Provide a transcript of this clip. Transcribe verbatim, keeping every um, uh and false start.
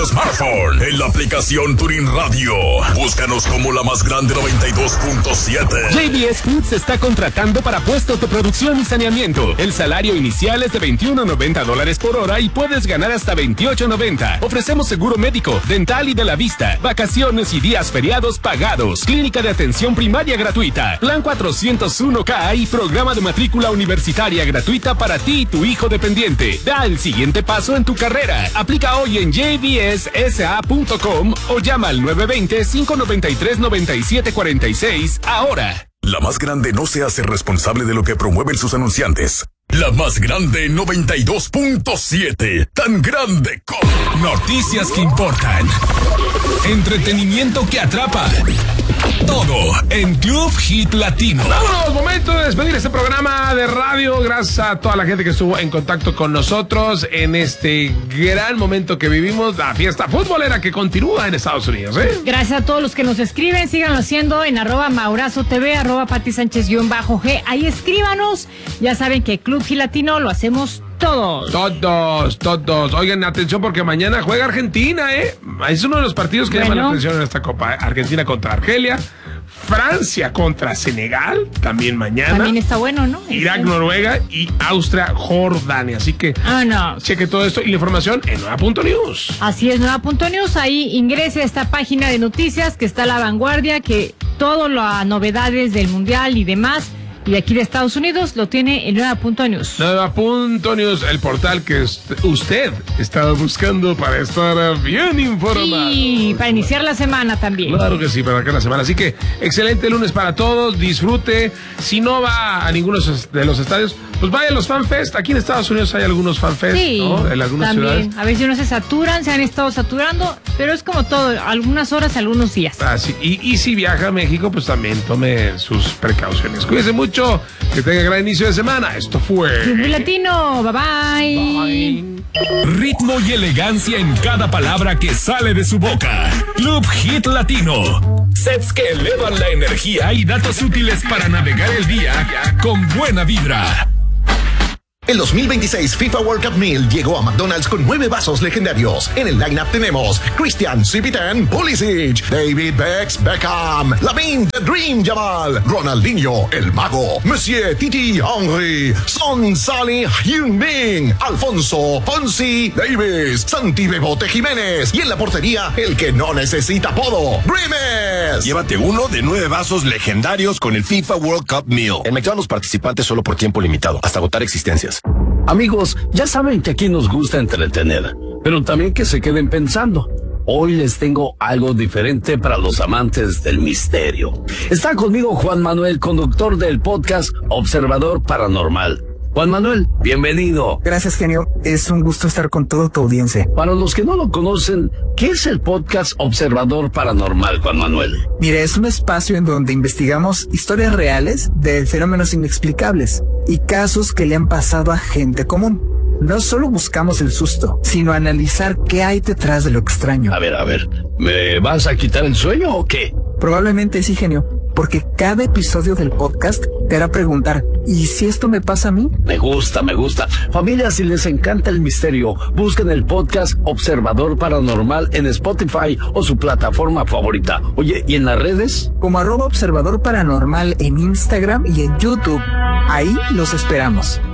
Smartphone, en la aplicación Tuning Radio. Búscanos como la más grande noventa y dos punto siete. J B S Foods está contratando para puestos de producción y saneamiento. El salario inicial es de veintiuno noventa dólares por hora y puedes ganar hasta veintiocho noventa. Ofrecemos seguro médico, dental y de la vista, vacaciones y días feriados pagados, clínica de atención primaria gratuita, plan cuatrocientos uno K y programa de matrícula universitaria gratuita para ti y tu hijo dependiente. Da el siguiente paso en tu carrera. Aplica hoy en J B S S A punto com o llama al nueve dos cero, cinco nueve tres, nueve siete cuatro seis ahora. La más grande no se hace responsable de lo que promueven sus anunciantes. La más grande noventa y dos punto siete. Tan grande como... Noticias que importan. Entretenimiento que atrapa. Todo en Club Hit Latino. Vámonos, momento de despedir este programa de radio. Gracias a toda la gente que estuvo en contacto con nosotros en este gran momento que vivimos, la fiesta futbolera que continúa en Estados Unidos, ¿eh? Gracias a todos los que nos escriben, síganlo haciendo en arroba Maurazo T V, arroba Pati Sánchez guión bajo G. Ahí escríbanos. Ya saben que Club Hit Latino lo hacemos todos. Todos, todos. Oigan, atención porque mañana juega Argentina, ¿eh? Es uno de los partidos que bueno. llaman la atención en esta Copa. Argentina contra Argelia, Francia contra Senegal, también mañana. También está bueno, ¿no? Irak, este... Noruega y Austria, Jordania. Así que ah, no. cheque todo esto y la información en nueva punto news. Así es, nueva punto news. Ahí ingrese a esta página de noticias que está a la vanguardia, que todas las novedades del Mundial y demás. Y aquí de Estados Unidos lo tiene en nueva punto news. nueva punto news, el portal que usted estaba buscando para estar bien informado. Y para iniciar la semana también. Claro que sí, para arrancar la semana. Así que excelente lunes para todos, disfrute. Si no va a ninguno de los estadios, pues vaya a los FanFest. Aquí en Estados Unidos hay algunos FanFest, sí, ¿no? En algunas también. ciudades. A veces no se saturan, se han estado saturando, pero es como todo, algunas horas, algunos días. Ah, sí. y, y si viaja a México, pues también tome sus precauciones. Cuídense mucho. Que tenga gran inicio de semana. Esto fue Club Latino. Bye bye. Bye. Ritmo y elegancia en cada palabra que sale de su boca. Club Hit Latino. Sets que elevan la energía y datos útiles para navegar el día con buena vibra. El dos mil veintiséis FIFA World Cup Meal llegó a McDonald's con nueve vasos legendarios. En el lineup tenemos Christian Civiten Pulisic, David Bex Beckham, Lamine The Dream Jamal, Ronaldinho El Mago, Monsieur Titi Henry, Son Salih Heung-min, Alfonso Fonsi Davis, Santi Bebote Jiménez y en la portería el que no necesita apodo, Grimes. Llévate uno de nueve vasos legendarios con el FIFA World Cup Meal. En McDonald's participantes solo por tiempo limitado, hasta agotar existencias. Amigos, ya saben que aquí nos gusta entretener, pero también que se queden pensando. Hoy les tengo algo diferente para los amantes del misterio. Está conmigo Juan Manuel, conductor del podcast Observador Paranormal. Juan Manuel, bienvenido. Gracias, genio. Es un gusto estar con toda tu audiencia. Para los que no lo conocen, ¿qué es el podcast Observador Paranormal, Juan Manuel? Mire, es un espacio en donde investigamos historias reales de fenómenos inexplicables y casos que le han pasado a gente común. No solo buscamos el susto, sino analizar qué hay detrás de lo extraño. A ver, a ver, ¿me vas a quitar el sueño o qué? Probablemente sí, genio, porque cada episodio del podcast te hará preguntar, ¿y si esto me pasa a mí? Me gusta, me gusta. Familia, si les encanta el misterio, busquen el podcast Observador Paranormal en Spotify o su plataforma favorita. Oye, ¿y en las redes? Como arroba Observador Paranormal en Instagram y en YouTube. Ahí los esperamos.